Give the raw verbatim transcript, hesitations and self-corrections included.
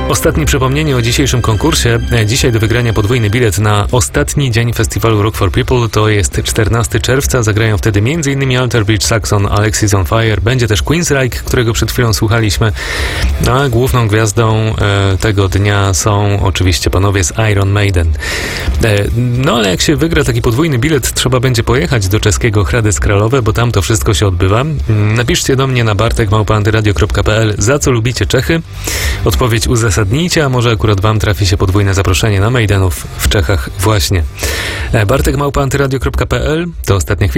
Ostatnie przypomnienie o dzisiejszym konkursie. Dzisiaj do wygrania podwójny bilet na ostatni dzień festiwalu Rock for People. To jest czternastego czerwca. Zagrają wtedy m.in. Alter Bridge, Saxon, Alexis on Fire. Będzie też Queensryche, którego przed chwilą słuchaliśmy. A główną gwiazdą e, tego dnia są oczywiście panowie z Iron Maiden. E, no ale jak się wygra taki podwójny bilet, trzeba będzie pojechać do czeskiego Hradec Králové, bo tam to wszystko się odbywa. Napiszcie do mnie na bartek małpa antyradio kropka p l, za co lubicie Czechy. Odpowiedź uzasadnijcie, a może akurat wam trafi się podwójne zaproszenie na Maidenów w Czechach właśnie. Bartek małpa antyradio kropka p l to ostatnia chwila.